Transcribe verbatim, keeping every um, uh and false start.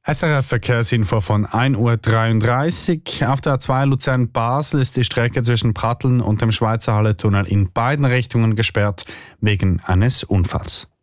S R F Verkehrsinfo von ein Uhr dreiunddreißig. Auf der A zwei Luzern-Basel ist die Strecke zwischen Pratteln und dem Schweizer Halletunnel in beiden Richtungen gesperrt wegen eines Unfalls.